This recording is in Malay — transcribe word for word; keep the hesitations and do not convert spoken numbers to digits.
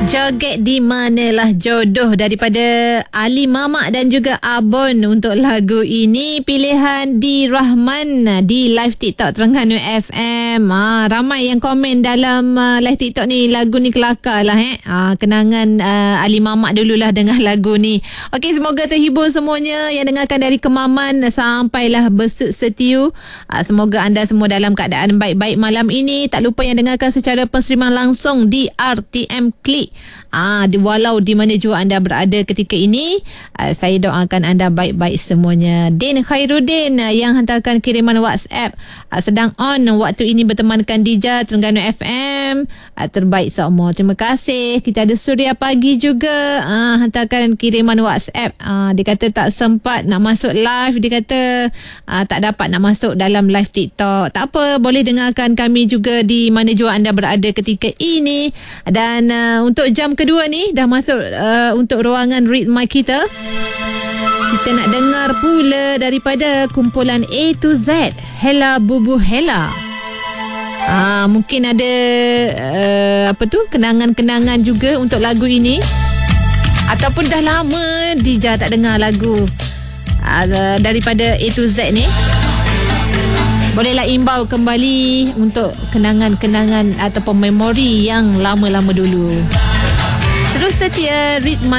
Joget di manalah jodoh daripada Ali Mamak dan juga Abon untuk lagu ini. Pilihan di Rahman di live TikTok Terengganu F M. Ha, ramai yang komen dalam uh, live TikTok ni, lagu ni kelakar lah eh. Ha, kenangan uh, Ali Mamak dululah dengan lagu ni. Okey, semoga terhibur semuanya yang dengarkan dari Kemaman sampailah Besut Setiu. Ha, semoga anda semua dalam keadaan baik-baik malam ini. Tak lupa yang dengarkan secara penseriman langsung di R T M Klik. Ah, di, walau di mana jua anda berada ketika ini, ah, saya doakan anda baik-baik semuanya. Din Khairuddin ah, yang hantarkan kiriman WhatsApp, ah, sedang on waktu ini bertemankan Dija Terengganu F M, ah, terbaik semua. Terima kasih. Kita ada Suria Pagi juga ah, hantarkan kiriman WhatsApp. Ah, dia kata tak sempat nak masuk live. Dia kata ah, tak dapat nak masuk dalam live TikTok. Tak apa, boleh dengarkan kami juga di mana jua anda berada ketika ini. Dan uh, untuk jam kedua ni dah masuk uh, untuk ruangan Read My kita. Kita nak dengar pula daripada kumpulan A to Z, Hela Bubu Hela. Ah, mungkin ada uh, apa tu kenangan-kenangan juga untuk lagu ini, ataupun dah lama Dija tak dengar lagu uh, daripada A to Z ni. Bolehlah imbau kembali untuk kenangan-kenangan ataupun memori yang lama-lama dulu. Terus setia Read My